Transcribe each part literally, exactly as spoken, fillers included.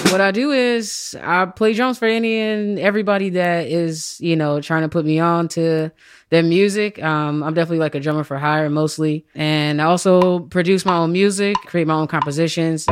What I do is I play drums for any and everybody that is, you know, trying to put me on to their music. Um, I'm definitely like a drummer for hire mostly. And I also produce my own music, create my own compositions.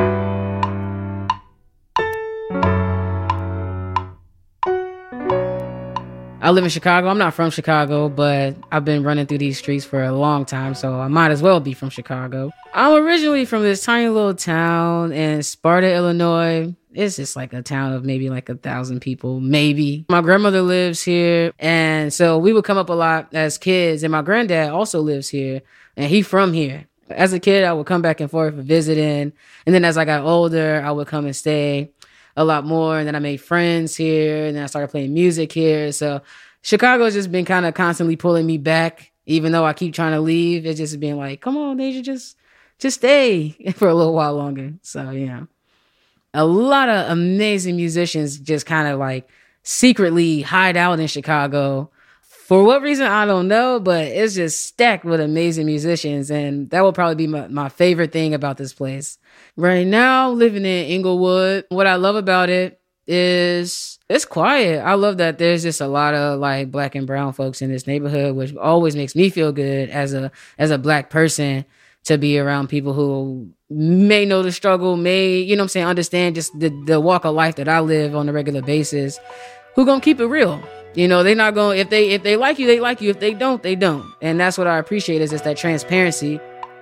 I live in Chicago. I'm not from Chicago, but I've been running through these streets for a long time, so I might as well be from Chicago. I'm originally from this tiny little town in Sparta, Illinois. It's just like a town of maybe like a thousand people, maybe. My grandmother lives here, and so we would come up a lot as kids, and my granddad also lives here, and he from here. As a kid, I would come back and forth for visiting, and then as I got older, I would come and stay a lot more, and then I made friends here, and then I started playing music here. So Chicago's just been kind of constantly pulling me back, even though I keep trying to leave. It's just been like, come on, Deja, just just stay for a little while longer. So yeah, a lot of amazing musicians just kind of like secretly hide out in Chicago. For what reason, I don't know, but it's just stacked with amazing musicians, and that will probably be my, my favorite thing about this place. Right now, living in Inglewood, what I love about it is it's quiet. I love that there's just a lot of like black and brown folks in this neighborhood, which always makes me feel good as a as a black person to be around people who may know the struggle, may, you know what I'm saying, understand just the, the walk of life that I live on a regular basis, who gonna keep it real. You know, they're not going, if they if they like you, they like you. If they don't, they don't. And that's what I appreciate is just that transparency.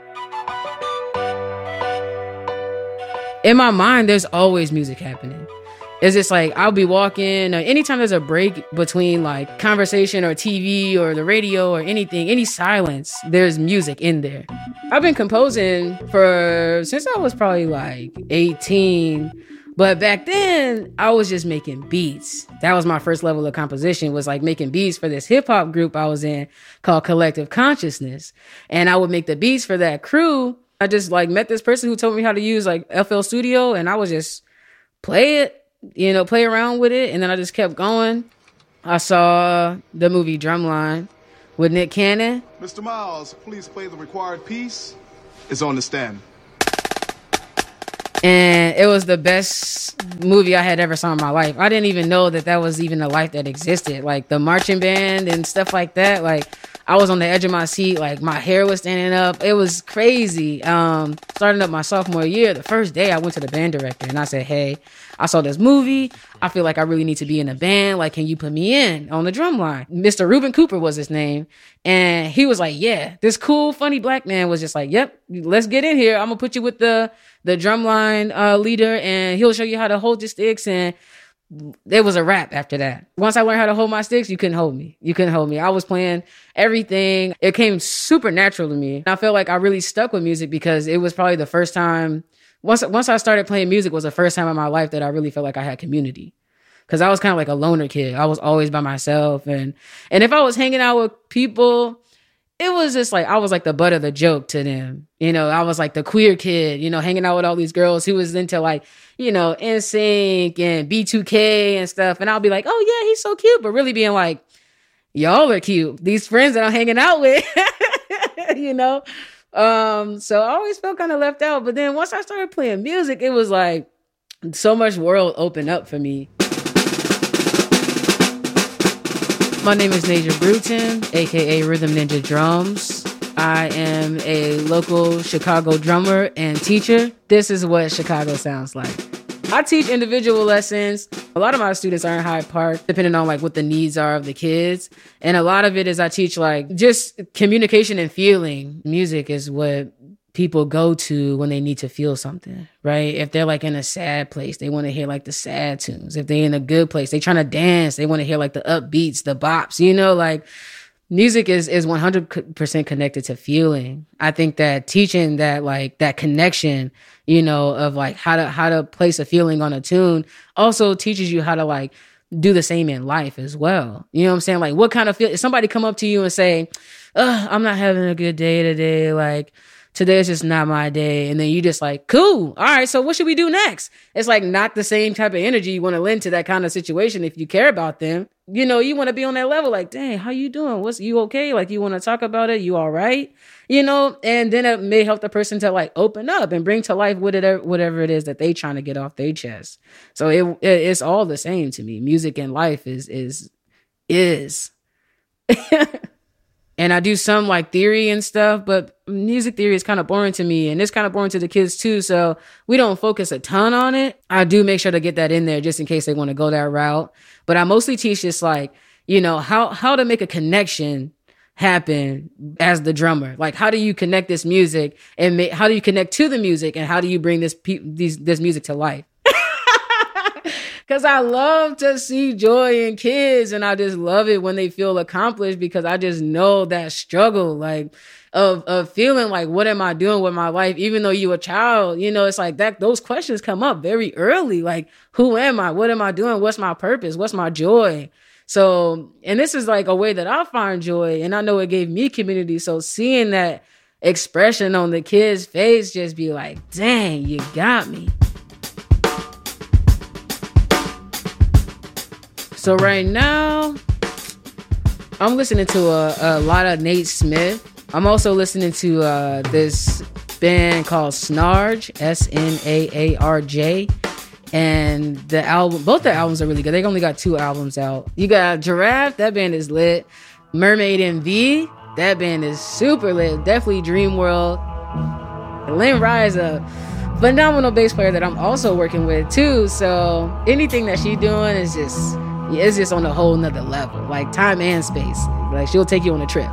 In my mind, there's always music happening. It's just like, I'll be walking, or anytime there's a break between like conversation or T V or the radio or anything, any silence, there's music in there. I've been composing for, since I was probably like eighteen. But back then, I was just making beats. That was my first level of composition, was like making beats for this hip hop group I was in called Collective Consciousness. And I would make the beats for that crew. I just like met this person who told me how to use like F L Studio, and I would just play it, you know, play around with it. And then I just kept going. I saw the movie Drumline with Nick Cannon. Mister Miles, please play the required piece. It's on the stand. And it was the best movie I had ever saw in my life. I didn't even know that that was even a life that existed. Like the marching band and stuff like that. Like I was on the edge of my seat. Like my hair was standing up. It was crazy. Um, starting up my sophomore year, the first day I went to the band director and I said, hey, I saw this movie. I feel like I really need to be in a band. Like, can you put me in on the drum line? Mister Ruben Cooper was his name. And he was like, yeah, this cool, funny black man was just like, yep, let's get in here. I'm going to put you with the, the drumline uh, leader, and he'll show you how to hold your sticks. And it was a wrap after that. Once I learned how to hold my sticks, you couldn't hold me. You couldn't hold me. I was playing everything. It came super natural to me. I felt like I really stuck with music because it was probably the first time, once, once I started playing music was the first time in my life that I really felt like I had community. Because I was kind of like a loner kid. I was always by myself. And, and if I was hanging out with people, it was just like, I was like the butt of the joke to them. You know, I was like the queer kid, you know, hanging out with all these girls who was into like, you know, N Sync and B two K and stuff. And I'll be like, oh yeah, he's so cute. But really being like, y'all are cute. These friends that I'm hanging out with, you know? Um, so I always felt kind of left out. But then once I started playing music, it was like so much world opened up for me. My name is Naja Bruton, aka Rhythm Ninja Drums. I am a local Chicago drummer and teacher. This is what Chicago sounds like. I teach individual lessons. A lot of my students are in Hyde Park, depending on like what the needs are of the kids. And a lot of it is I teach like just communication and feeling. Music is what people go to when they need to feel something, right? If they're like in a sad place, they want to hear like the sad tunes. If they're in a good place, they trying to dance, they want to hear like the upbeats, the bops, you know, like music is, is one hundred percent connected to feeling. I think that teaching that like that connection, you know, of like how to, how to place a feeling on a tune also teaches you how to like do the same in life as well. You know what I'm saying? Like what kind of feel, if somebody come up to you and say, oh, I'm not having a good day today. Like, today's just not my day. And then you just like, cool. All right. So what should we do next? It's like not the same type of energy you want to lend to that kind of situation if you care about them. you know, you want to be on that level. Like, dang, how you doing? What's you okay? Like, you want to talk about it? You all right? You know, and then it may help the person to like open up and bring to life whatever, whatever it is that they trying to get off their chest. So it, it it's all the same to me. Music and life is, is, is. And I do some like theory and stuff, but music theory is kind of boring to me, and it's kind of boring to the kids too. So we don't focus a ton on it. I do make sure to get that in there just in case they want to go that route. But I mostly teach just like, you know, how, how to make a connection happen as the drummer. Like, how do you connect this music and make, how do you connect to the music, and how do you bring this, pe- these, this music to life? Because I love to see joy in kids, and I just love it when they feel accomplished, because I just know that struggle, like, of of feeling like, what am I doing with my life? Even though you're a child, you know, it's like that. Those questions come up very early. Like, who am I? What am I doing? What's my purpose? What's my joy? So, and this is like a way that I find joy, and I know it gave me community. So seeing that expression on the kid's face, just be like, dang, you got me. So right now, I'm listening to a, a lot of Nate Smith. I'm also listening to uh, this band called Snarj, S N A A R J. And the album, both the albums are really good. They only got two albums out. You got Giraffe, that band is lit. Mermaid M V, that band is super lit. Definitely Dream World. Lynn Rye is a phenomenal bass player that I'm also working with too. So anything that she's doing is just... it's just on a whole nother level, like time and space. Like, she'll take you on a trip.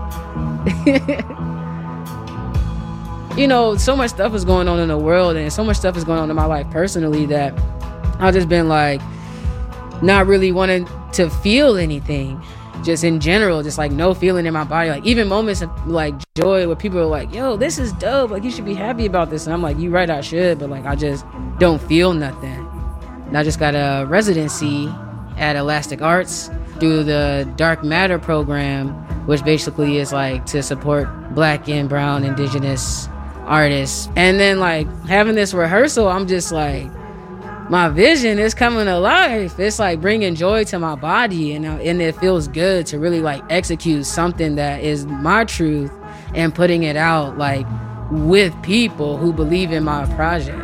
You know, so much stuff is going on in the world, and so much stuff is going on in my life personally, that I've just been like not really wanting to feel anything, just in general, just like no feeling in my body. Like, even moments of like joy where people are like, yo, this is dope, like you should be happy about this, and I'm like, you right, I should, but like I just don't feel nothing. And I just got a residency at Elastic Arts through the Dark Matter program, which basically is like to support Black and Brown Indigenous artists. And then like having this rehearsal, I'm just like, my vision is coming to life. It's like bringing joy to my body, and, and it feels good to really like execute something that is my truth and putting it out like with people who believe in my project.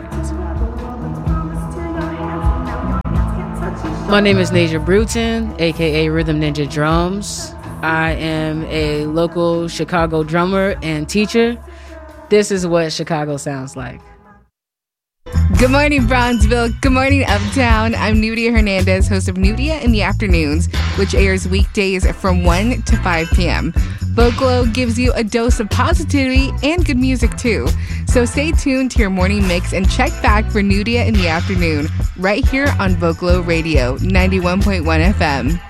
My name is Nasia Bruton, aka Rhythm Ninja Drums. I am a local Chicago drummer and teacher. This is what Chicago sounds like. Good morning, Bronzeville. Good morning, Uptown. I'm Nudia Hernandez, host of Nudia in the Afternoons, which airs weekdays from one to five p.m. Vocalo gives you a dose of positivity and good music, too. So stay tuned to your morning mix and check back for Nudia in the Afternoon, right here on Vocalo Radio, ninety-one point one F M.